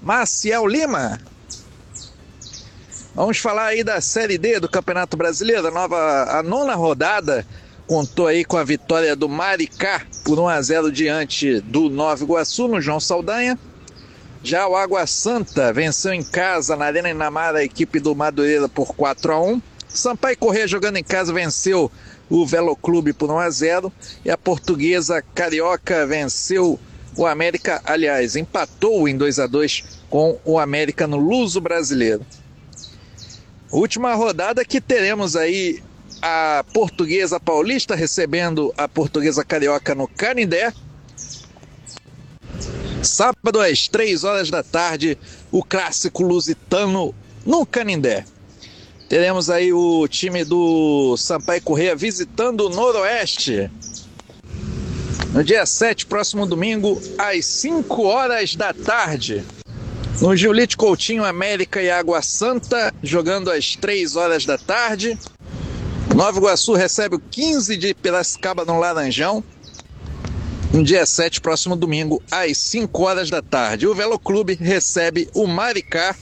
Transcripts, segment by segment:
Maciel Lima. Vamos falar aí da Série D do Campeonato Brasileiro, a nona rodada contou aí com a vitória do Maricá por 1-0 diante do Nova Iguaçu no João Saldanha. Já o Água Santa venceu em casa na Arena Inamar a equipe do Madureira por 4-1. Sampaio Corrêa jogando em casa venceu o Velo Clube por 1-0 e a Portuguesa Carioca venceu o América, aliás, empatou em 2-2 com o América no Luso Brasileiro. Última rodada que teremos aí a Portuguesa Paulista recebendo a Portuguesa Carioca no Canindé. Sábado às 3 horas da tarde, o clássico lusitano no Canindé. Teremos aí o time do Sampaio Corrêa visitando o Noroeste. No dia 7, próximo domingo, às 5 horas da tarde. No Giulite Coutinho, América e Água Santa, jogando às 3 horas da tarde. Nova Iguaçu recebe o 15 de Piracicaba no Laranjão. No dia 7, próximo domingo, às 5 horas da tarde. O Velo Clube recebe o Maricá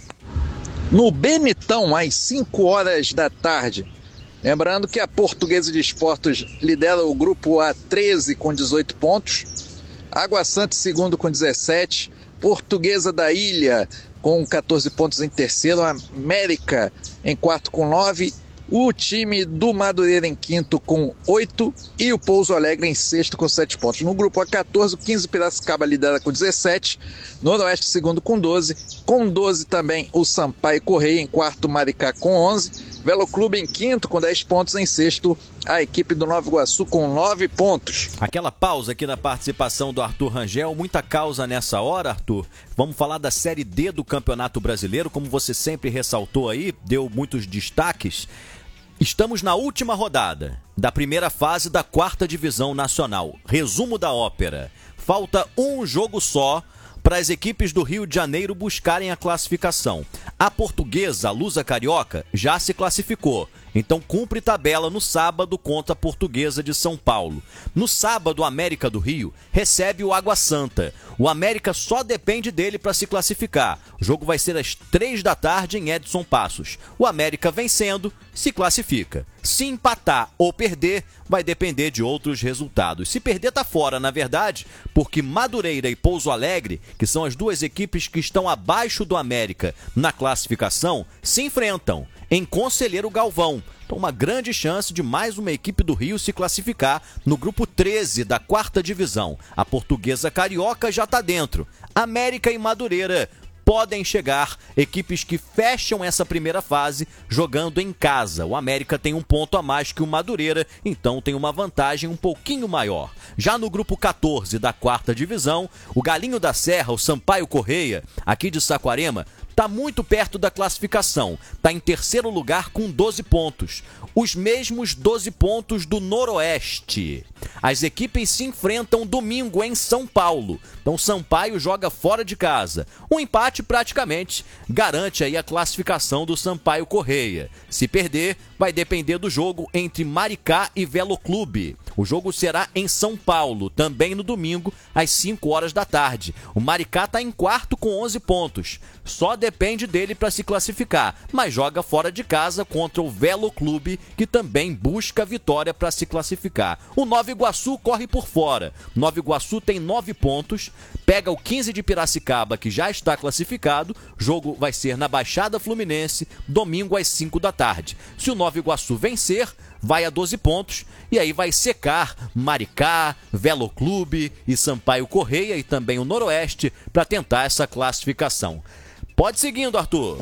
no Benetão, às 5 horas da tarde. Lembrando que a Portuguesa de Esportes lidera o grupo A13 com 18 pontos. Água Santa segundo com 17. Portuguesa da Ilha com 14 pontos em terceiro. América em quarto com 9. O time do Madureira em quinto com 8 e o Pouso Alegre em sexto com 7 pontos. No grupo A14, o 15 Piracicaba lidera com 17, Noroeste segundo com 12, com 12 também o Sampaio Corrêa em quarto, Maricá com 11, Velo Clube em quinto com 10 pontos, em sexto a equipe do Nova Iguaçu com 9 pontos. Aquela pausa aqui na participação do Arthur Rangel, muita causa nessa hora, Arthur. Vamos falar da Série D do Campeonato Brasileiro, como você sempre ressaltou aí, deu muitos destaques. Estamos na última rodada da primeira fase da 4ª Divisão Nacional. Resumo da ópera. Falta um jogo só para as equipes do Rio de Janeiro buscarem a classificação. A Portuguesa, a Lusa Carioca, já se classificou. Então cumpre tabela no sábado contra a Portuguesa de São Paulo. No sábado, o América do Rio recebe o Água Santa. O América só depende dele para se classificar. O jogo vai ser às 3 da tarde em Edson Passos. O América vencendo, se classifica. Se empatar ou perder, vai depender de outros resultados. Se perder, tá fora, na verdade, porque Madureira e Pouso Alegre, que são as duas equipes que estão abaixo do América na classificação, se enfrentam em Conselheiro Galvão. Então, uma grande chance de mais uma equipe do Rio se classificar no grupo 13 da 4ª Divisão. A Portuguesa Carioca já está dentro. América e Madureira podem chegar, equipes que fecham essa primeira fase jogando em casa. O América tem um ponto a mais que o Madureira, então tem uma vantagem um pouquinho maior. Já no grupo 14 da 4ª Divisão, o Galinho da Serra, o Sampaio Corrêa, aqui de Saquarema, está muito perto da classificação. Está em terceiro lugar com 12 pontos. Os mesmos 12 pontos do Noroeste. As equipes se enfrentam domingo em São Paulo. Então Sampaio joga fora de casa. Um empate praticamente garante aí a classificação do Sampaio Corrêa. Se perder, vai depender do jogo entre Maricá e Velo Clube. O jogo será em São Paulo, também no domingo, às 5 horas da tarde. O Maricá está em quarto com 11 pontos. Só depende dele para se classificar, mas joga fora de casa contra o Velo Clube, que também busca vitória para se classificar. O Nova Iguaçu corre por fora. Nova Iguaçu tem 9 pontos, pega o 15 de Piracicaba, que já está classificado. O jogo vai ser na Baixada Fluminense, domingo às 5 da tarde. Se o Nova Iguaçu vencer, vai a 12 pontos e aí vai secar Maricá, Velo Clube e Sampaio Corrêa e também o Noroeste para tentar essa classificação. Pode seguindo, Arthur.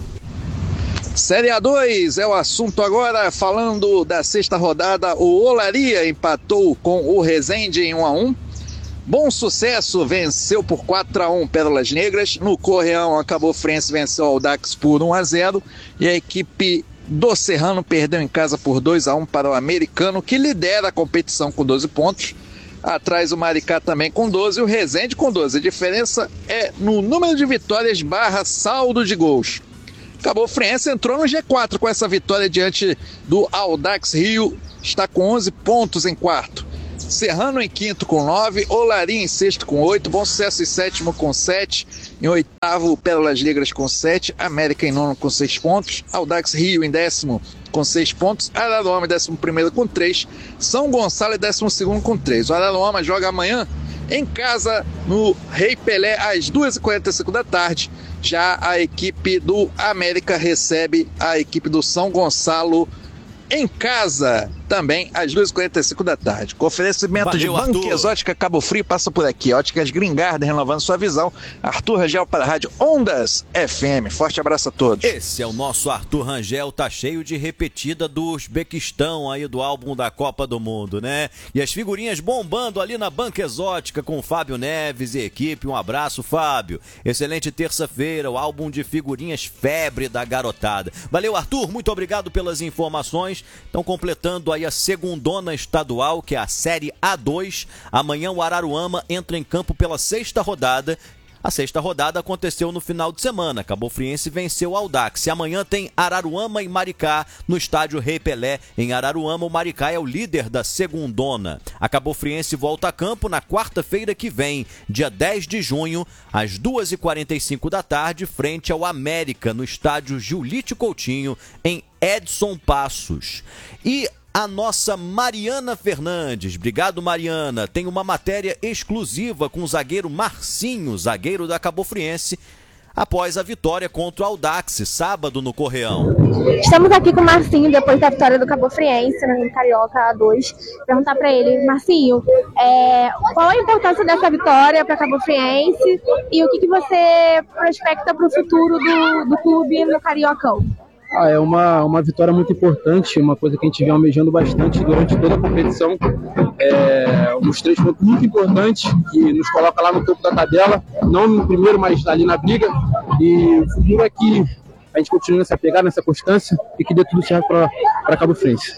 Série A2 é o assunto agora, falando da sexta rodada. O Olaria empatou com o Resende em 1-1. Bom Sucesso venceu por 4-1 Pérolas Negras. No Correão, a Cabo Friense venceu o Audax por 1-0 e a equipe do Serrano perdeu em casa por 2-1 para o Americano, que lidera a competição com 12 pontos. Atrás o Maricá também com 12 e o Resende com 12. A diferença é no número de vitórias / saldo de gols. Cabo Friense entrou no G4 com essa vitória diante do Audax Rio, está com 11 pontos em quarto. Serrano em quinto com 9, Olaria em sexto com 8, Bom Sucesso em sétimo com 7 Em oitavo, Pérolas Negras com 7, América em nono com 6 pontos, Audax Rio em décimo com 6 pontos, Araruama em 11º com 3, São Gonçalo em 12º com 3. O Araruama joga amanhã em casa no Rei Pelé às 2h45 da tarde. Já a equipe do América recebe a equipe do São Gonçalo em casa, também às 2h45 da tarde. Com oferecimento de Banco Exótica Cabo Frio, passa por aqui. Óticas Green Garden, renovando sua visão. Arthur Rangel para a Rádio Ondas FM. Forte abraço a todos. Esse é o nosso Arthur Rangel, tá cheio de repetida do Uzbequistão aí do álbum da Copa do Mundo, né? E as figurinhas bombando ali na Banca Exótica com o Fábio Neves e equipe. Um abraço, Fábio. Excelente terça-feira, o álbum de figurinhas febre da garotada. Valeu, Arthur, muito obrigado pelas informações. Estão completando aí a segundona estadual, que é a Série A2. Amanhã o Araruama entra em campo pela 6ª rodada. A 6ª rodada aconteceu no final de semana. Cabo Friense venceu o Audax. E amanhã tem Araruama e Maricá no estádio Rei Pelé. Em Araruama, o Maricá é o líder da segundona. A Cabo Friense volta a campo na quarta-feira que vem, dia 10 de junho, às 2h45 da tarde, frente ao América, no estádio Giulite Coutinho, em Edson Passos. E a nossa Mariana Fernandes, obrigado Mariana, tem uma matéria exclusiva com o zagueiro Marcinho, zagueiro da Cabo Friense, após a vitória contra o Audax, sábado no Correão. Estamos aqui com o Marcinho, depois da vitória do Cabo Friense, no Carioca A2. Perguntar para ele, Marcinho, qual a importância dessa vitória para Cabo Friense e o que você prospecta para o futuro do clube no Cariocão? É uma vitória muito importante, uma coisa que a gente vem almejando bastante durante toda a competição. Uns 3 pontos muito importantes que nos coloca lá no topo da tabela, não no primeiro, mas ali na briga. E o futuro é que a gente continue nessa pegada, nessa constância e que dê tudo certo para Cabo Friense.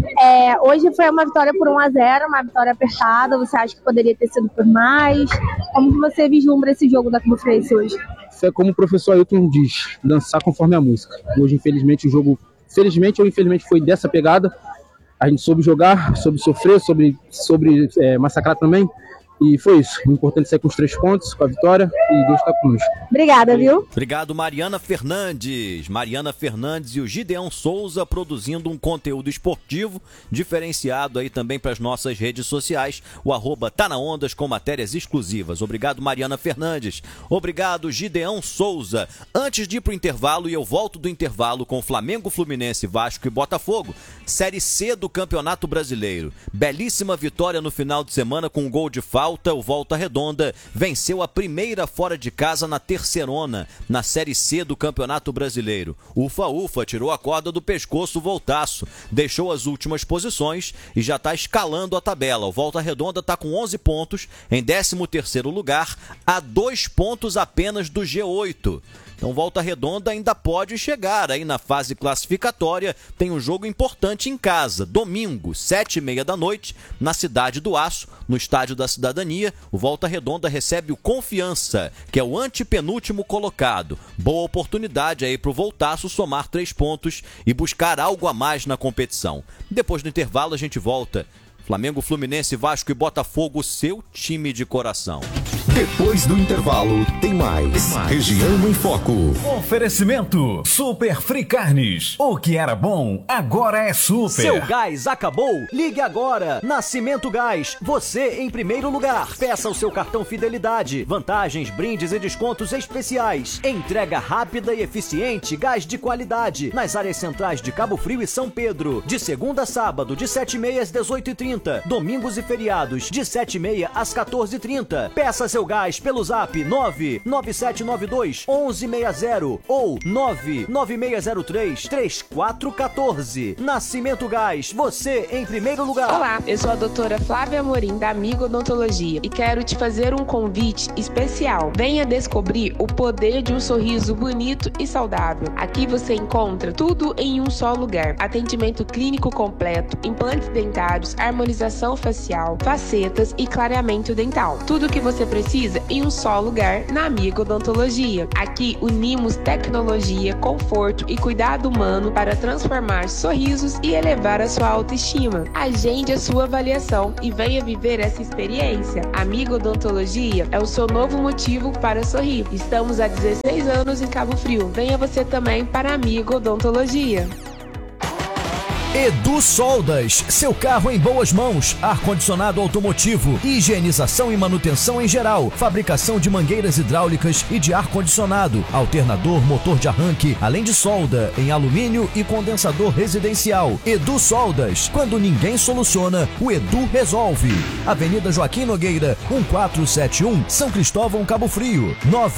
Hoje foi uma vitória por 1-0, uma vitória apertada. Você acha que poderia ter sido por mais? Como que você vislumbra esse jogo da Cabo Friense hoje? É como o professor Ailton diz, dançar conforme a música. Hoje, infelizmente, o jogo, felizmente ou infelizmente, foi dessa pegada. A gente soube jogar, soube sofrer, soube massacrar também. E foi isso. O importante é sair com os 3 pontos, com a vitória, e Deus está conosco. Obrigada, viu? Obrigado, Mariana Fernandes. Mariana Fernandes e o Gideão Souza produzindo um conteúdo esportivo diferenciado aí também para as nossas redes sociais. O @TaNaOndas com matérias exclusivas. Obrigado, Mariana Fernandes. Obrigado, Gideão Souza. Antes de ir para o intervalo, e eu volto do intervalo com Flamengo, Fluminense, Vasco e Botafogo, Série C do Campeonato Brasileiro. Belíssima vitória no final de semana com um gol de falta. O Volta Redonda venceu a primeira fora de casa na terceirona, na Série C do Campeonato Brasileiro. Ufa, tirou a corda do pescoço o Voltaço, deixou as últimas posições e já está escalando a tabela. O Volta Redonda está com 11 pontos, em 13º lugar, a 2 pontos apenas do G8. Então Volta Redonda ainda pode chegar aí na fase classificatória. Tem um jogo importante em casa, domingo, 7h30 da noite, na Cidade do Aço, no Estádio da Cidadania. O Volta Redonda recebe o Confiança, que é o antepenúltimo colocado. Boa oportunidade aí para o Voltaço somar 3 pontos e buscar algo a mais na competição. Depois do intervalo a gente volta. Flamengo, Fluminense, Vasco e Botafogo, seu time de coração. Depois do intervalo, tem mais. Região em Foco. Oferecimento Super Free Carnes. O que era bom, agora é super. Seu gás acabou? Ligue agora. Nascimento Gás. Você em primeiro lugar. Peça o seu cartão Fidelidade. Vantagens, brindes e descontos especiais. Entrega rápida e eficiente. Gás de qualidade. Nas áreas centrais de Cabo Frio e São Pedro. De segunda a sábado, de 7h30 às 18h30. Domingos e feriados, de 7h30 às 14h30. Peça seu gás pelo zap 99792-1160 ou 99603-3414. Nascimento Gás, você em primeiro lugar. Olá, eu sou a doutora Flávia Amorim, da Amigo Odontologia, e quero te fazer um convite especial. Venha descobrir o poder de um sorriso bonito e saudável. Aqui você encontra tudo em um só lugar. Atendimento clínico completo, implantes dentários, harmonização facial, facetas e clareamento dental. Tudo o que você precisa precisa em um só lugar, na Amigo Odontologia. Aqui unimos tecnologia, conforto e cuidado humano para transformar sorrisos e elevar a sua autoestima. Agende a sua avaliação e venha viver essa experiência. Amigo Odontologia é o seu novo motivo para sorrir. Estamos há 16 anos em Cabo Frio. Venha você também para Amigo Odontologia. Edu Soldas, seu carro em boas mãos, ar-condicionado automotivo, higienização e manutenção em geral, fabricação de mangueiras hidráulicas e de ar-condicionado, alternador, motor de arranque, além de solda em alumínio e condensador residencial. Edu Soldas, quando ninguém soluciona, o Edu resolve. Avenida Joaquim Nogueira, 1471, São Cristóvão, Cabo Frio,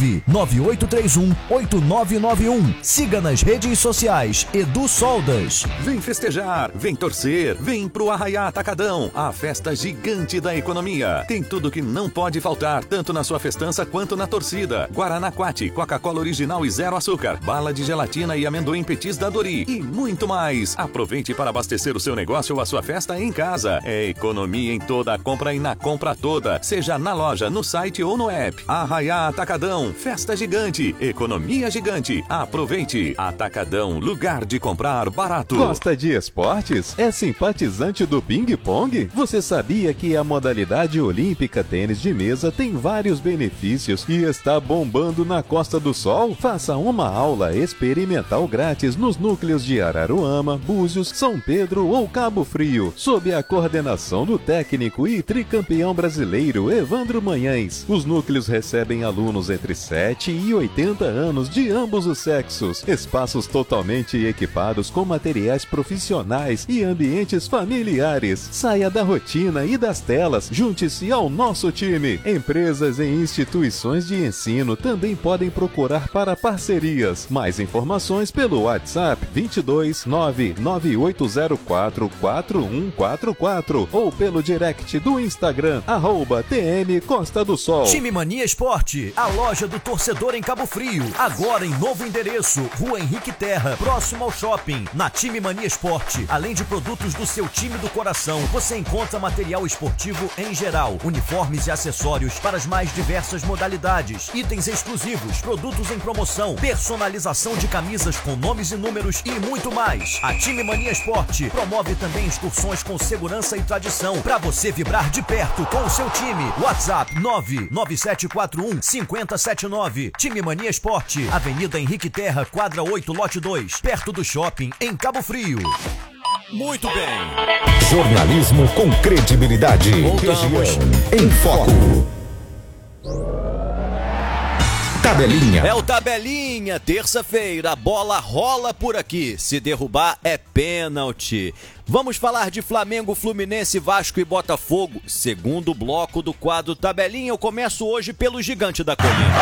99831-8991. Siga nas redes sociais, Edu Soldas. Vem festejar, vem torcer, vem pro Arraiá Atacadão, a festa gigante da economia. Tem tudo que não pode faltar, tanto na sua festança quanto na torcida. Guaranaquate, Coca-Cola original e zero açúcar, bala de gelatina e amendoim petis da Dori e muito mais. Aproveite para abastecer o seu negócio ou a sua festa em casa. É economia em toda a compra e na compra toda, seja na loja, no site ou no app. Arraiá Atacadão, festa gigante, economia gigante. Aproveite. Atacadão, lugar de comprar barato. Gosta de esportes? É simpatizante do ping-pong? Você sabia que a modalidade olímpica tênis de mesa tem vários benefícios e está bombando na Costa do Sol? Faça uma aula experimental grátis nos núcleos de Araruama, Búzios, São Pedro ou Cabo Frio, sob a coordenação do técnico e tricampeão brasileiro Evandro Manhães. Os núcleos recebem alunos entre 7 e 80 anos de ambos os sexos, espaços totalmente equipados com materiais profissionais e ambientes familiares. Saia da rotina e das telas, junte-se ao nosso time. Empresas e instituições de ensino também podem procurar para parcerias. Mais informações pelo WhatsApp 22 99804 4144 ou pelo direct do Instagram @TM Costa do Sol. Time Mania Esporte, a loja do torcedor em Cabo Frio. Agora em novo endereço, Rua Henrique Terra, próximo ao shopping. Na Time Mania Esporte, além de produtos do seu time do coração, você encontra material esportivo em geral, uniformes e acessórios para as mais diversas modalidades, itens exclusivos, produtos em promoção, personalização de camisas com nomes e números e muito mais. A Time Mania Esporte promove também excursões com segurança e tradição para você vibrar de perto com o seu time. WhatsApp 99741-5079. Time Mania Esporte, Avenida Henrique Terra, quadra 8, lote 2, perto do shopping em Cabo Frio. Muito bem. Jornalismo com credibilidade. Voltamos. Em Foco. Tabelinha. É o Tabelinha, terça-feira, a bola rola por aqui. Se derrubar é pênalti. Vamos falar de Flamengo, Fluminense, Vasco e Botafogo. Segundo bloco do quadro Tabelinha, eu começo hoje pelo Gigante da Colina.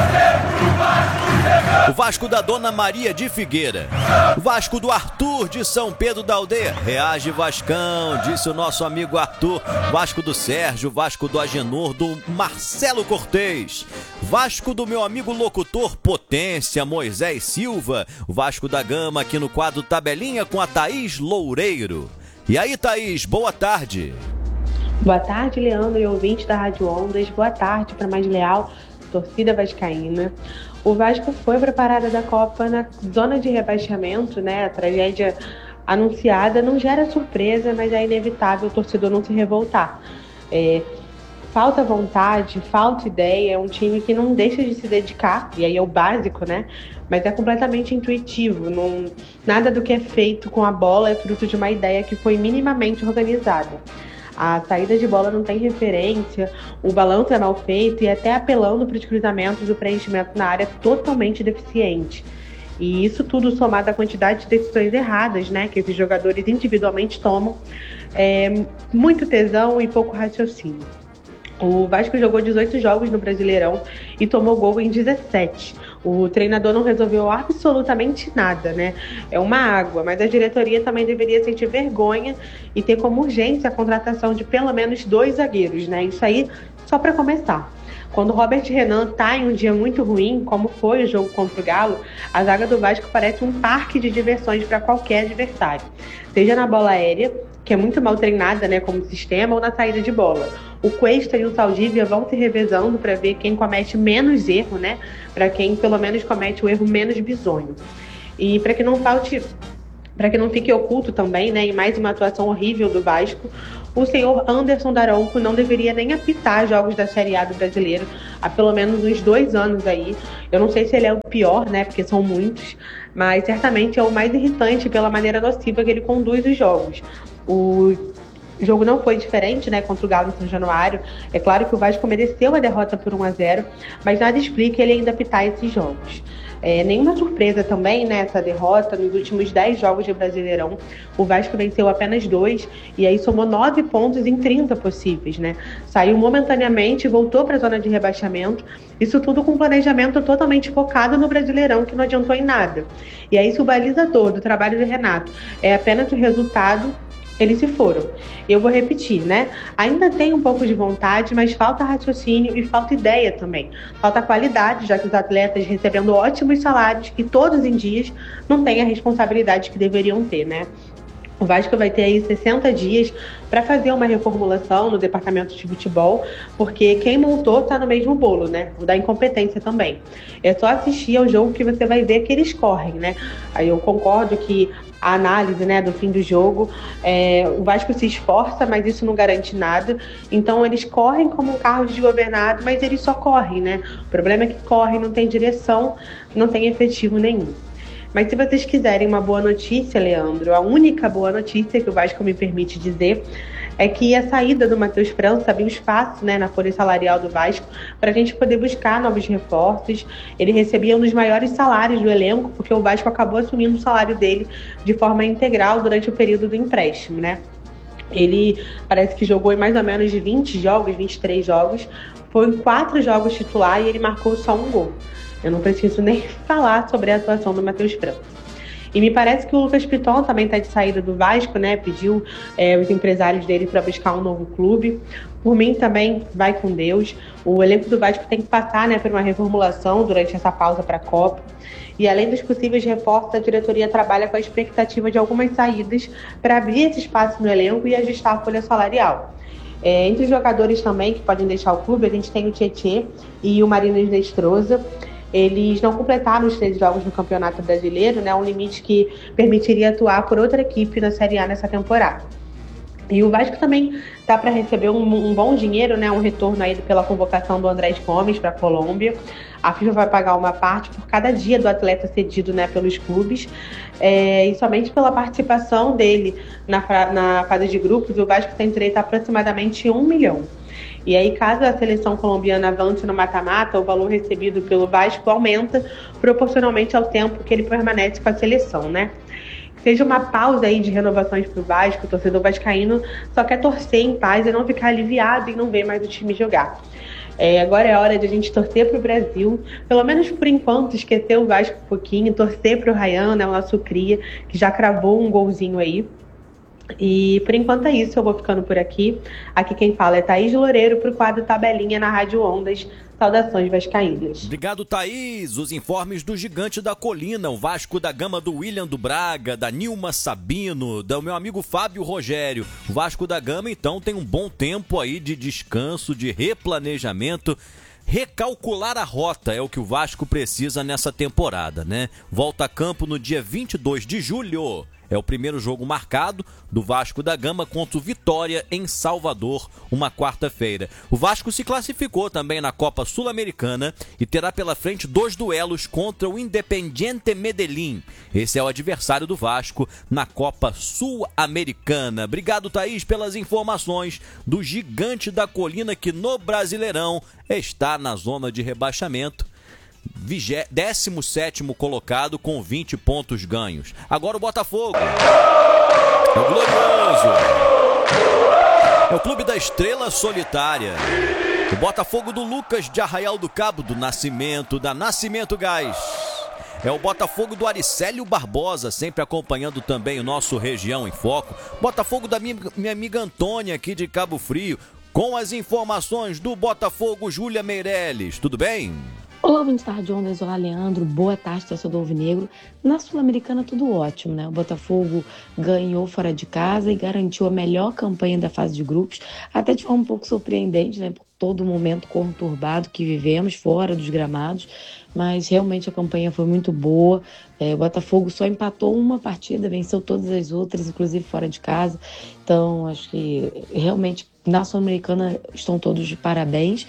O Vasco da Dona Maria de Figueira. O Vasco do Arthur de São Pedro da Aldeia. Reage Vascão, disse o nosso amigo Arthur. Vasco do Sérgio, Vasco do Agenor, do Marcelo Cortez. Vasco do meu amigo locutor Potência, Moisés Silva. O Vasco da Gama aqui no quadro Tabelinha com a Thaís Loureiro. E aí, Thaís, boa tarde. Boa tarde, Leandro e ouvinte da Rádio Ondas. Boa tarde para mais leal torcida vascaína. O Vasco foi para a parada da Copa na zona de rebaixamento, né? A tragédia anunciada não gera surpresa, mas é inevitável o torcedor não se revoltar. Falta vontade, falta ideia, é um time que não deixa de se dedicar, e aí é o básico, né? Mas é completamente intuitivo, nada do que é feito com a bola é fruto de uma ideia que foi minimamente organizada. A saída de bola não tem referência, o balanço é mal feito e até apelando para os cruzamentos, o preenchimento na área é totalmente deficiente. E isso tudo somado à quantidade de decisões erradas, né, que esses jogadores individualmente tomam, muito tesão e pouco raciocínio. O Vasco jogou 18 jogos no Brasileirão e tomou gol em 17. O treinador não resolveu absolutamente nada, né? É uma água, mas a diretoria também deveria sentir vergonha e ter como urgência a contratação de pelo menos 2 zagueiros, né? Isso aí só para começar. Quando o Robert Renan está em um dia muito ruim, como foi o jogo contra o Galo, a zaga do Vasco parece um parque de diversões para qualquer adversário. Seja na bola aérea, que é muito mal treinada, né, como sistema, ou na saída de bola. O Cuesta e o Saldívia vão se revezando para ver quem comete menos erro, né, para quem pelo menos comete o erro menos bizonho. E para que não fique oculto também, né, em mais uma atuação horrível do Vasco, o senhor Anderson Daronco não deveria nem apitar jogos da Série A do Brasileiro há pelo menos uns 2 anos aí. Eu não sei se ele é o pior, né, porque são muitos, mas certamente é o mais irritante pela maneira nociva que ele conduz os jogos. O jogo não foi diferente, né, contra o Galo em São Januário. É claro que o Vasco mereceu a derrota por 1-0, mas nada explica ele ainda apitar esses jogos. Nenhuma surpresa também, né, essa derrota. Nos últimos 10 jogos de Brasileirão, o Vasco venceu apenas 2 e aí somou 9 pontos em 30 possíveis, né? Saiu momentaneamente e voltou para a zona de rebaixamento. Isso tudo com planejamento totalmente focado no Brasileirão, que não adiantou em nada. E aí, se o balizador do trabalho do Renato é apenas o resultado, eles se foram. Eu vou repetir, né? Ainda tem um pouco de vontade, mas falta raciocínio e falta ideia também. Falta qualidade, já que os atletas recebendo ótimos salários e todos em dias não têm a responsabilidade que deveriam ter, né? O Vasco vai ter aí 60 dias para fazer uma reformulação no departamento de futebol, porque quem montou está no mesmo bolo, né? O da incompetência também. É só assistir ao jogo que você vai ver que eles correm, né? Aí eu concordo que a análise, né, do fim do jogo, o Vasco se esforça, mas isso não garante nada. Então eles correm como um carro desgovernado, mas eles só correm, né? O problema é que correm, não tem direção, não tem efetivo nenhum. Mas se vocês quiserem uma boa notícia, Leandro, a única boa notícia que o Vasco me permite dizer é que a saída do Matheus França abriu espaço, né, na folha salarial do Vasco para a gente poder buscar novos reforços. Ele recebia um dos maiores salários do elenco, porque o Vasco acabou assumindo o salário dele de forma integral durante o período do empréstimo, né? Ele parece que jogou em mais ou menos de 20 jogos, 23 jogos, foi em 4 jogos titular e ele marcou só 1 gol. Eu não preciso nem falar sobre a atuação do Matheus França. E me parece que o Lucas Piton também está de saída do Vasco, né? Pediu os empresários dele para buscar um novo clube. Por mim também, vai com Deus. O elenco do Vasco tem que passar, né, por uma reformulação durante essa pausa para a Copa. E além dos possíveis reforços, a diretoria trabalha com a expectativa de algumas saídas para abrir esse espaço no elenco e ajustar a folha salarial. Entre os jogadores também que podem deixar o clube, a gente tem o Tietê e o Marinas Nestroza. Eles não completaram os 13 jogos no Campeonato Brasileiro, né, um limite que permitiria atuar por outra equipe na Série A nessa temporada. E o Vasco também dá para receber um bom dinheiro, né, um retorno aí pela convocação do Andrés Gomes para a Colômbia. A FIFA vai pagar uma parte por cada dia do atleta cedido, né, pelos clubes. E somente pela participação dele na fase de grupos, o Vasco tem direito a aproximadamente 1 milhão. E aí, caso a seleção colombiana avance no mata-mata, o valor recebido pelo Vasco aumenta proporcionalmente ao tempo que ele permanece com a seleção, né? Seja uma pausa aí de renovações para o Vasco, o torcedor vascaíno só quer torcer em paz e não ficar aliviado e não ver mais o time jogar. Agora é hora de a gente torcer para o Brasil, pelo menos por enquanto, esquecer o Vasco um pouquinho, torcer para o Ryan, né, o nosso cria, que já cravou um golzinho aí. E por enquanto é isso, eu vou ficando por aqui. Aqui quem fala é Thaís Loureiro para o quadro Tabelinha na Rádio Ondas. Saudações vascaínas. Obrigado, Thaís. Os informes do Gigante da Colina, o Vasco da Gama do William do Braga, da Nilma Sabino, do meu amigo Fábio Rogério. O Vasco da Gama, então, tem um bom tempo aí de descanso, de replanejamento. Recalcular a rota é o que o Vasco precisa nessa temporada, né? Volta a campo no dia 22 de julho. É o primeiro jogo marcado do Vasco da Gama contra o Vitória em Salvador, uma quarta-feira. O Vasco se classificou também na Copa Sul-Americana e terá pela frente 2 duelos contra o Independiente Medellín. Esse é o adversário do Vasco na Copa Sul-Americana. Obrigado, Thaís, pelas informações do Gigante da Colina, que no Brasileirão está na zona de rebaixamento. 17º colocado com 20 pontos ganhos. Agora o Botafogo é o glorioso, é o clube da estrela solitária, o Botafogo do Lucas de Arraial do Cabo, do Nascimento, da Nascimento Gás. É o Botafogo do Aricélio Barbosa, sempre acompanhando também o nosso Região em Foco. Botafogo da minha amiga Antônia, aqui de Cabo Frio, com as informações do Botafogo, Júlia Meirelles. Tudo bem? Olá, ouvintes da Rádio Ondas, olá, Leandro, boa tarde, torcedor alvinegro. Na Sul-Americana tudo ótimo, né? O Botafogo ganhou fora de casa e garantiu a melhor campanha da fase de grupos, até de forma um pouco surpreendente, né? Por todo o momento conturbado que vivemos fora dos gramados, mas realmente a campanha foi muito boa. O Botafogo só empatou uma partida, venceu todas as outras, inclusive fora de casa. Então, acho que realmente na Sul-Americana estão todos de parabéns.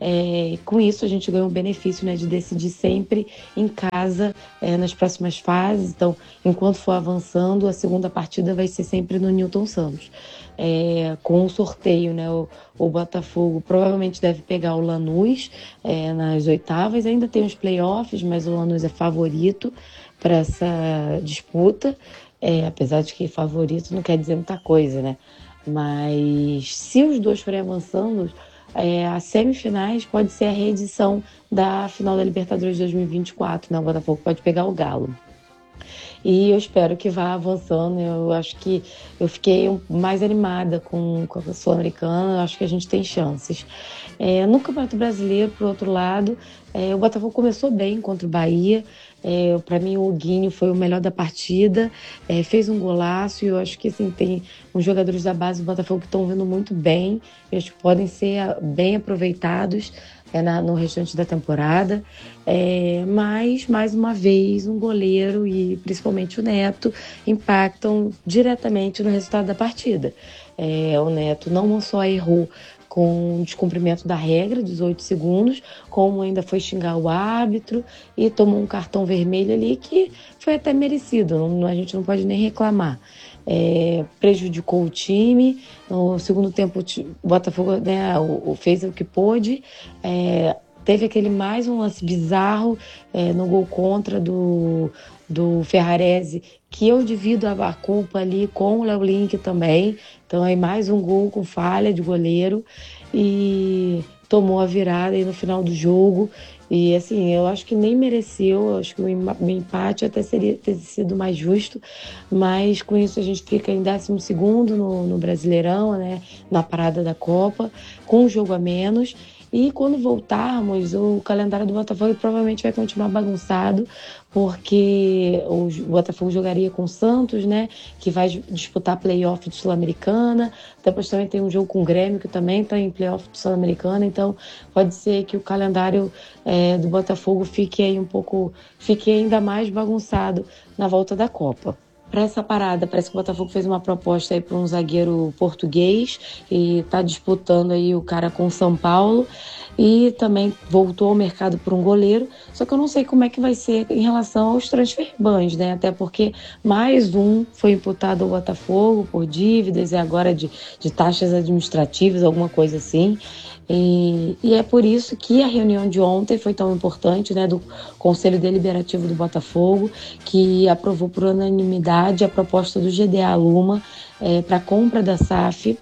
Com isso, a gente ganhou o benefício, né, de decidir sempre em casa nas próximas fases. Então, enquanto for avançando, a segunda partida vai ser sempre no Newton Santos. Com o sorteio, né, o Botafogo provavelmente deve pegar o Lanús nas oitavas. Ainda tem os playoffs, mas o Lanús é favorito para essa disputa. Apesar de que favorito não quer dizer muita coisa, né? Mas se os dois forem avançando, as semifinais pode ser a reedição da final da Libertadores 2024, né? O Botafogo pode pegar o Galo. E eu espero que vá avançando. Eu acho que eu fiquei mais animada com a Sul-Americana. Eu acho que a gente tem chances. No Campeonato Brasileiro, por outro lado, o Botafogo começou bem contra o Bahia. Para mim, o Huguinho foi o melhor da partida, fez um golaço. E eu acho que assim, tem uns jogadores da base do Botafogo que estão vindo muito bem. Eu acho que podem ser bem aproveitados no restante da temporada. Mas, mais uma vez, um goleiro e principalmente o Neto impactam diretamente no resultado da partida. O Neto não só errou com o descumprimento da regra, 18 segundos, como ainda foi xingar o árbitro e tomou um cartão vermelho ali que foi até merecido, a gente não pode nem reclamar. Prejudicou o time. No segundo tempo, o Botafogo, né, fez o que pôde. Teve aquele mais um lance bizarro no gol contra do Ferrarese, que eu divido a culpa ali com o Léo Link também. Então aí mais um gol com falha de goleiro e tomou a virada aí no final do jogo. E assim, eu acho que nem mereceu, eu acho que o empate até seria ter sido mais justo, mas com isso a gente fica em 12º no Brasileirão, né, na parada da Copa, com um jogo a menos. E quando voltarmos, o calendário do Botafogo provavelmente vai continuar bagunçado, porque o Botafogo jogaria com o Santos, né, que vai disputar playoff de Sul-Americana. Depois também tem um jogo com o Grêmio, que também está em playoff de Sul-Americana. Então pode ser que o calendário do Botafogo fique ainda mais bagunçado na volta da Copa. Para essa parada, parece que o Botafogo fez uma proposta aí para um zagueiro português e está disputando aí o cara com o São Paulo, e também voltou ao mercado por um goleiro. Só que eu não sei como é que vai ser em relação aos transfer bans, né? Até porque mais um foi imputado ao Botafogo por dívidas e agora de taxas administrativas, alguma coisa assim. E é por isso que a reunião de ontem foi tão importante, né, do Conselho Deliberativo do Botafogo, que aprovou por unanimidade a proposta do GDA Luma para a compra da SAF.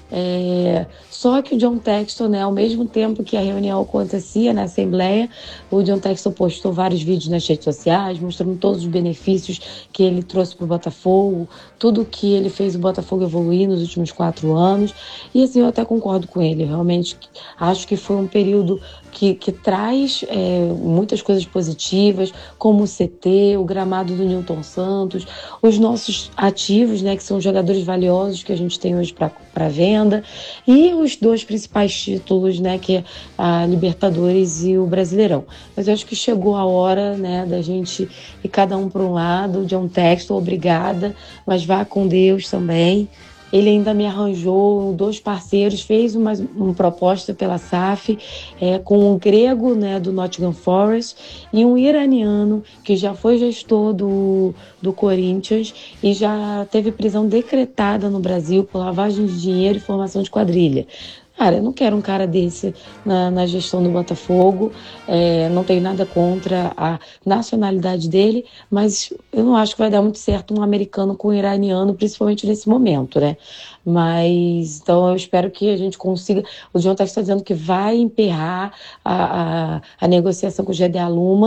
Só que o John Textor, né, ao mesmo tempo que a reunião acontecia na Assembleia, o John Textor postou vários vídeos nas redes sociais, mostrando todos os benefícios que ele trouxe para o Botafogo, tudo que ele fez o Botafogo evoluir nos últimos 4 anos. E assim, eu até concordo com ele, realmente acho que foi um período que traz muitas coisas positivas, como o CT, o gramado do Newton Santos, os nossos ativos, né, que são jogadores valiosos que a gente tem hoje para venda, e os 2 principais títulos, né, que é a Libertadores e o Brasileirão. Mas eu acho que chegou a hora, né, da gente ir cada um para um lado. John Textor, obrigada, mas vá com Deus também. Ele ainda me arranjou 2 parceiros, fez uma proposta pela SAF com um grego, né, do Nottingham Forest, e um iraniano que já foi gestor do Corinthians e já teve prisão decretada no Brasil por lavagem de dinheiro e formação de quadrilha. Cara, eu não quero um cara desse na gestão do Botafogo. Não tenho nada contra a nacionalidade dele, mas eu não acho que vai dar muito certo um americano com um iraniano, principalmente nesse momento, né? Mas, então, eu espero que a gente consiga... O John está dizendo que vai emperrar a negociação com o GDA Luma,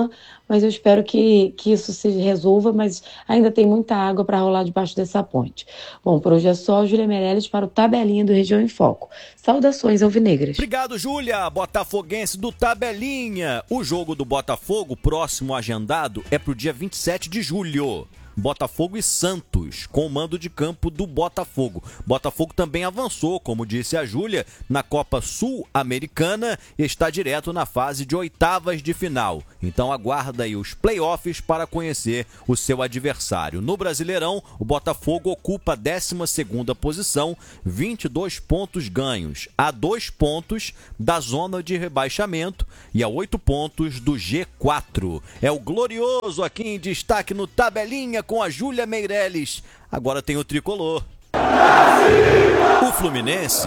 mas eu espero que isso se resolva, mas ainda tem muita água para rolar debaixo dessa ponte. Bom, por hoje é só. Júlia Meirelles para o Tabelinha do Região em Foco. Saudações alvinegras. Obrigado, Júlia. Botafoguense do Tabelinha. O jogo do Botafogo, próximo agendado, é pro dia 27 de julho. Botafogo e Santos, com o mando de campo do Botafogo. Botafogo também avançou, como disse a Júlia, na Copa Sul-Americana e está direto na fase de oitavas de final. Então aguarda aí os playoffs para conhecer o seu adversário. No Brasileirão, o Botafogo ocupa a 12ª posição, 22 pontos ganhos, a 2 pontos da zona de rebaixamento e a 8 pontos do G4. É o Glorioso aqui em destaque no Tabelinha com a Júlia Meirelles. Agora tem o tricolor. O Fluminense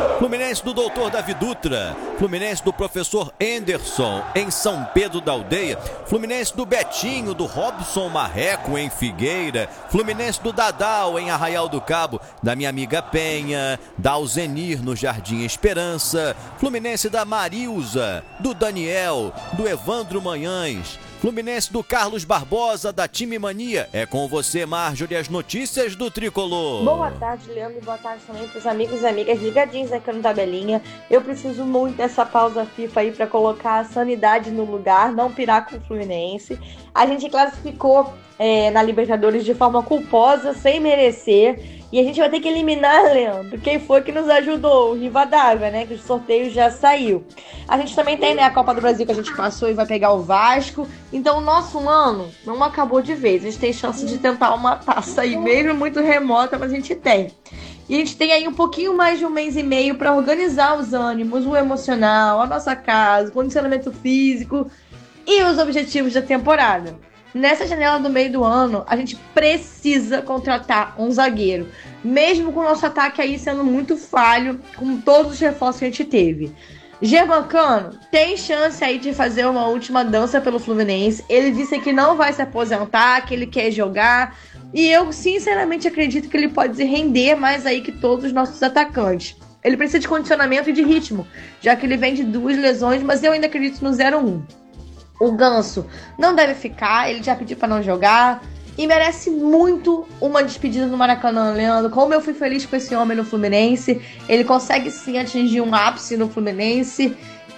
do doutor Davi Dutra, Fluminense do professor Anderson em São Pedro da Aldeia, Fluminense do Betinho, do Robson Marreco em Figueira, Fluminense do Dadal em Arraial do Cabo, da minha amiga Penha, da Alzenir no Jardim Esperança, Fluminense da Marilza, do Daniel, do Evandro Manhães, Fluminense do Carlos Barbosa, da Time Mania. É com você, Marjorie, as notícias do Tricolor. Boa tarde, Leandro, e boa tarde também para os amigos e amigas ligadinhos aqui no Tabelinha. Eu preciso muito dessa pausa FIFA aí para colocar a sanidade no lugar, não pirar com o Fluminense. A gente classificou na Libertadores de forma culposa, sem merecer. E a gente vai ter que eliminar, Leandro, quem foi que nos ajudou, o Rivadavia, né? Que o sorteio já saiu. A gente também tem, né, a Copa do Brasil que a gente passou e vai pegar o Vasco. Então o nosso ano não acabou de vez. A gente tem chance de tentar uma taça aí, mesmo muito remota, mas a gente tem. E a gente tem aí um pouquinho mais de 1 mês e meio para organizar os ânimos, o emocional, a nossa casa, o condicionamento físico e os objetivos da temporada. Nessa janela do meio do ano, a gente precisa contratar um zagueiro, mesmo com o nosso ataque aí sendo muito falho, com todos os reforços que a gente teve. Germancano tem chance aí de fazer uma última dança pelo Fluminense. Ele disse que não vai se aposentar, que ele quer jogar, e eu sinceramente acredito que ele pode se render mais aí que todos os nossos atacantes. Ele precisa de condicionamento e de ritmo, já que ele vem de 2 lesões, mas eu ainda acredito no 0-1. O Ganso não deve ficar, ele já pediu para não jogar e merece muito uma despedida no Maracanã, Leandro. Como eu fui feliz com esse homem no Fluminense, ele consegue sim atingir um ápice no Fluminense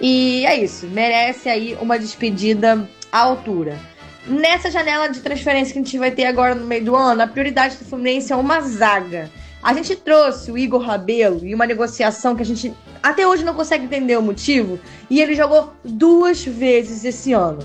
e é isso, merece aí uma despedida à altura. Nessa janela de transferência que a gente vai ter agora no meio do ano, a prioridade do Fluminense é uma zaga. A gente trouxe o Igor Rabelo e uma negociação que a gente até hoje não consegue entender o motivo, e ele jogou 2 vezes esse ano.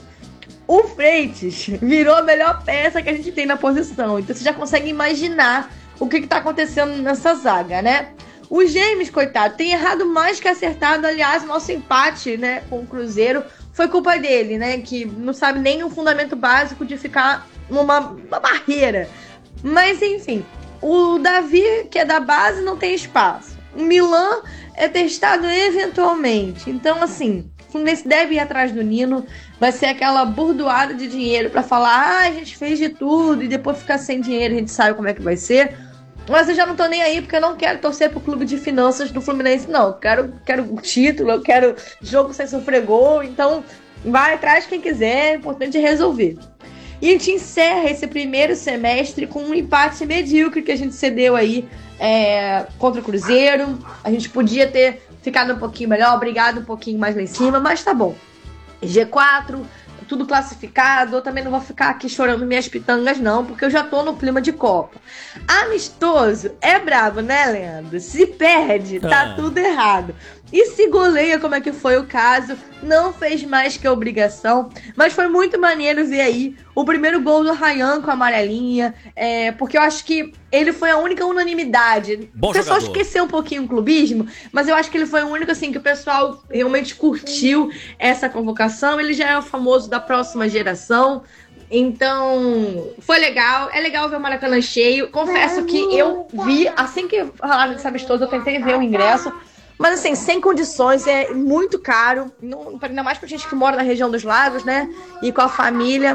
O Freitas virou a melhor peça que a gente tem na posição, então você já consegue imaginar o que está acontecendo nessa zaga, né? O James, coitado, tem errado mais que acertado. Aliás, nosso empate, né, com o Cruzeiro foi culpa dele, né, que não sabe nem o fundamento básico de ficar numa barreira. Mas, enfim, o Davi, que é da base, não tem espaço. O Milan é testado eventualmente. Então, assim, o Fluminense deve ir atrás do Nino. Vai ser aquela burdoada de dinheiro pra falar, a gente fez de tudo, e depois ficar sem dinheiro, a gente sabe como é que vai ser. Mas eu já não tô nem aí, porque eu não quero torcer pro clube de finanças do Fluminense, não. Eu quero título, eu quero jogo sem sofrer gol. Então, vai atrás quem quiser, é importante resolver. E a gente encerra esse primeiro semestre com um empate medíocre que a gente cedeu aí contra o Cruzeiro. A gente podia ter ficado um pouquinho melhor, brigado um pouquinho mais lá em cima, mas tá bom. G4, tudo classificado. Eu também não vou ficar aqui chorando minhas pitangas, não, porque eu já tô no clima de Copa. Amistoso é brabo, né, Leandro? Se perde, tá tudo errado. E se goleia, como é que foi o caso, não fez mais que a obrigação, mas foi muito maneiro ver aí o primeiro gol do Ryan com a amarelinha, porque eu acho que ele foi a única unanimidade. Bom o pessoal jogador. esqueceu um pouquinho o clubismo, mas eu acho que ele foi o único, assim, que o pessoal realmente curtiu essa convocação. Ele já é o famoso da próxima geração. Então, foi legal. É legal ver o Maracanã cheio. Confesso que eu vi, assim que falaram desse amistoso, eu tentei ver o ingresso. Mas assim, sem condições, é muito caro. Ainda mais pra gente que mora na região dos lagos, né? E com a família.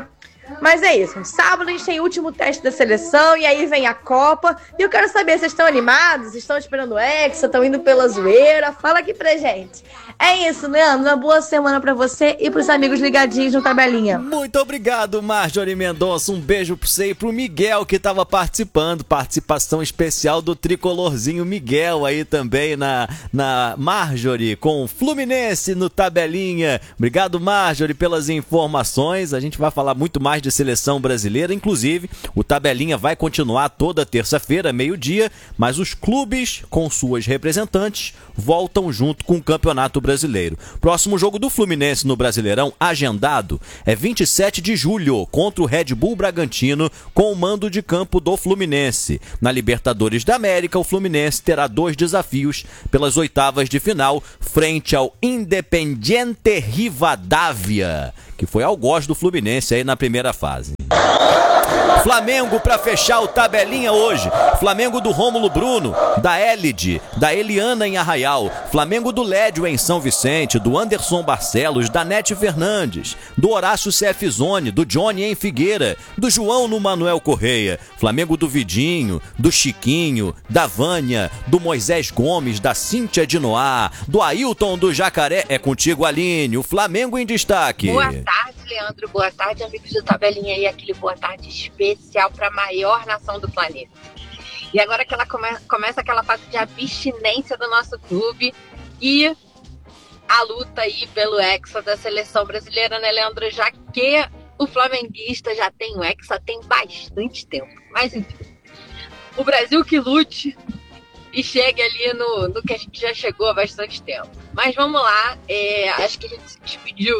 Mas é isso, sábado a gente tem o último teste da seleção e aí vem a Copa. E eu quero saber, vocês estão animados? Vocês estão esperando o Hexa? Estão indo pela zoeira? Fala aqui pra gente. É isso, Leandro, uma boa semana pra você e pros amigos ligadinhos no Tabelinha. Muito obrigado, Marjorie Mendonça, um beijo pra você e pro Miguel que tava participando, participação especial do tricolorzinho Miguel aí também na Marjorie, com Fluminense no Tabelinha. Obrigado, Marjorie, pelas informações. A gente vai falar muito mais de seleção brasileira, inclusive o Tabelinha vai continuar toda terça-feira, meio-dia, mas os clubes com suas representantes voltam junto com o Campeonato Brasileiro. Próximo jogo do Fluminense no Brasileirão, agendado, é 27 de julho, contra o Red Bull Bragantino, com o mando de campo do Fluminense. Na Libertadores da América, o Fluminense terá 2 desafios pelas oitavas de final, frente ao Independiente Rivadavia, que foi algoz do Fluminense aí na primeira fase. Flamengo para fechar o Tabelinha hoje. Flamengo do Rômulo Bruno, da Elide, da Eliana em Arraial. Flamengo do Lédio em São Vicente, do Anderson Barcelos, da Nete Fernandes, do Horácio CF Zone, do Johnny em Figueira, do João no Manuel Correia. Flamengo do Vidinho, do Chiquinho, da Vânia, do Moisés Gomes, da Cíntia de Noá, do Ailton do Jacaré. É contigo, Aline. O Flamengo em destaque. Boa tarde, Leandro. Boa tarde, amigos do Tabelinha. E aquele boa tarde especial para a maior nação do planeta. E agora que ela começa aquela fase de abstinência do nosso clube e a luta aí pelo Hexa da seleção brasileira, né, Leandro? Já que o flamenguista já tem o Hexa tem bastante tempo. Mas enfim, o Brasil que lute e chegue ali no que a gente já chegou há bastante tempo. Mas vamos lá, acho que a gente se despediu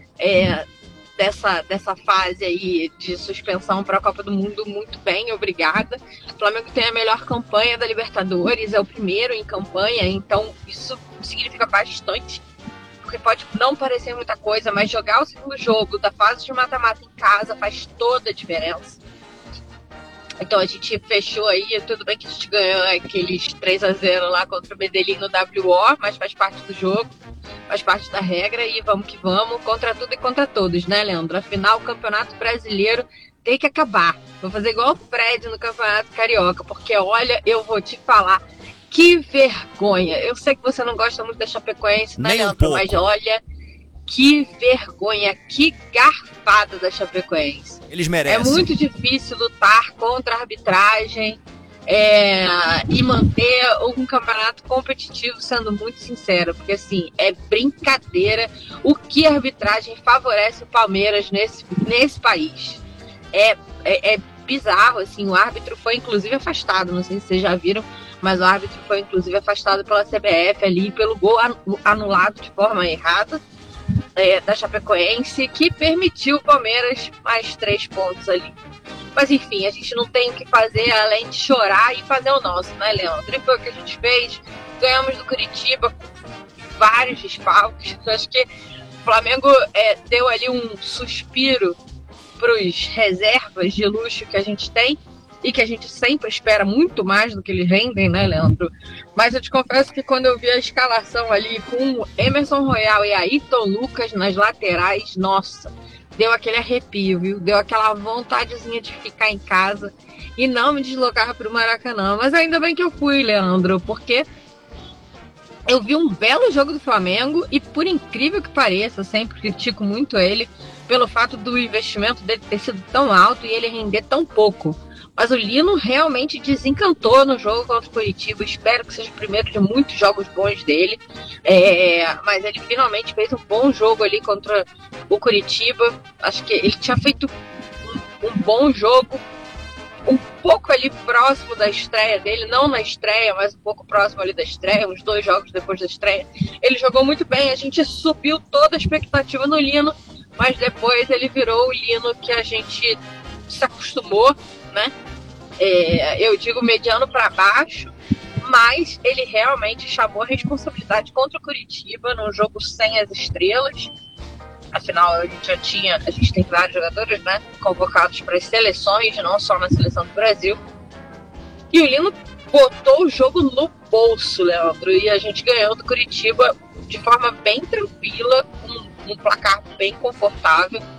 dessa fase aí de suspensão para a Copa do Mundo muito bem, obrigada. O Flamengo tem a melhor campanha da Libertadores, é o primeiro em campanha, então isso significa bastante, porque pode não parecer muita coisa, mas jogar o segundo jogo da fase de mata-mata em casa faz toda a diferença. Então a gente fechou aí, tudo bem que a gente ganhou aqueles 3-0 lá contra o Medellín no WO, mas faz parte do jogo, faz parte da regra e vamos que vamos, contra tudo e contra todos, né, Leandro? Afinal, o Campeonato Brasileiro tem que acabar. Vou fazer igual o Fred no Campeonato Carioca, porque olha, eu vou te falar, que vergonha. Eu sei que você não gosta muito da Chapecoense, né, Leandro? Mas olha, que vergonha, que garfada da Chapecoense. Eles merecem. É muito difícil lutar contra a arbitragem e manter um campeonato competitivo, sendo muito sincero, porque assim, é brincadeira o que a arbitragem favorece o Palmeiras nesse país. É bizarro, assim, o árbitro foi inclusive afastado, não sei se vocês já viram, mas o árbitro foi inclusive afastado pela CBF ali, pelo gol anulado de forma errada da Chapecoense, que permitiu o Palmeiras mais 3 pontos ali. Mas enfim, a gente não tem o que fazer além de chorar e fazer o nosso, né, Leandro? E foi o que a gente fez, ganhamos do Curitiba com vários desfalques. Eu acho que o Flamengo deu ali um suspiro para os reservas de luxo que a gente tem e que a gente sempre espera muito mais do que eles rendem, né, Leandro? Mas eu te confesso que quando eu vi a escalação ali com Emerson Royal e Ayrton Lucas nas laterais, nossa, deu aquele arrepio, viu? Deu aquela vontadezinha de ficar em casa e não me deslocar para o Maracanã. Mas ainda bem que eu fui, Leandro, porque eu vi um belo jogo do Flamengo e, por incrível que pareça, eu sempre critico muito ele pelo fato do investimento dele ter sido tão alto e ele render tão pouco. Mas o Lino realmente desencantou no jogo contra o Curitiba. Espero que seja o primeiro de muitos jogos bons dele. Mas ele finalmente fez um bom jogo ali contra o Curitiba. Acho que ele tinha feito um bom jogo, um pouco ali próximo da estreia dele. Não na estreia, mas um pouco próximo ali da estreia. Uns 2 jogos depois da estreia. Ele jogou muito bem. A gente subiu toda a expectativa no Lino. Mas depois ele virou o Lino que a gente se acostumou, né? Eu digo mediano para baixo, mas ele realmente chamou a responsabilidade contra o Curitiba num jogo sem as estrelas. Afinal, a gente tem vários jogadores, né, convocados para as seleções, não só na seleção do Brasil. E o Lino botou o jogo no bolso, Leandro, e a gente ganhou do Curitiba de forma bem tranquila, um placar bem confortável.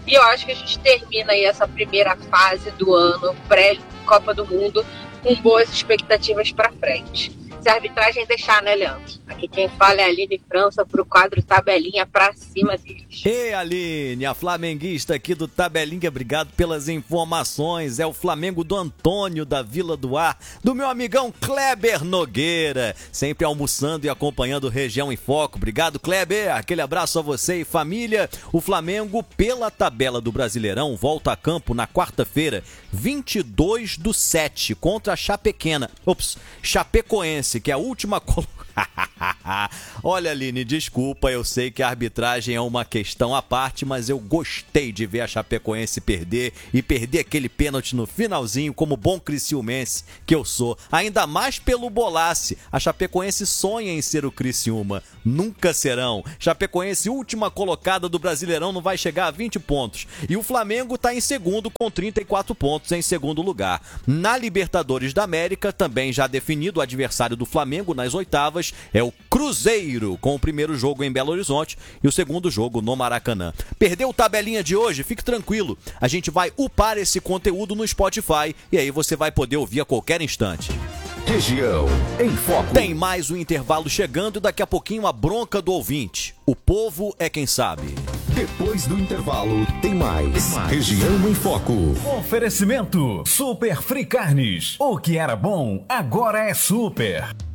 E eu acho que a gente termina aí essa primeira fase do ano, pré-Copa do Mundo, com boas expectativas para frente. Se a arbitragem deixar, né, Leandro? Aqui quem fala é a Aline França pro quadro Tabelinha pra cima deles. Ei, Aline, a flamenguista aqui do Tabelinha, obrigado pelas informações. É o Flamengo do Antônio, da Vila do Ar, do meu amigão Kleber Nogueira, sempre almoçando e acompanhando Região em Foco. Obrigado, Kleber, aquele abraço a você e família. O Flamengo, pela tabela do Brasileirão, volta a campo na quarta-feira, 22/7, contra a Chapecoense, que é a última Olha, Aline, desculpa, eu sei que a arbitragem é uma questão à parte, mas eu gostei de ver a Chapecoense perder e perder aquele pênalti no finalzinho, como bom criciumense que eu sou. Ainda mais pelo Bolassi. A Chapecoense sonha em ser o Criciúma. Nunca serão. Chapecoense, última colocada do Brasileirão, não vai chegar a 20 pontos. E o Flamengo está em segundo com 34 pontos em segundo lugar. Na Libertadores da América, também já definido o adversário do Flamengo nas oitavas, é o Cruzeiro, com o primeiro jogo em Belo Horizonte e o segundo jogo no Maracanã. Perdeu o Tabelinha de hoje? Fique tranquilo. A gente vai upar esse conteúdo no Spotify e aí você vai poder ouvir a qualquer instante. Região em Foco. Tem mais um intervalo chegando e daqui a pouquinho a bronca do ouvinte. O povo é quem sabe. Depois do intervalo, tem mais. Região em Foco. Oferecimento Super Free Carnes. O que era bom, agora é super.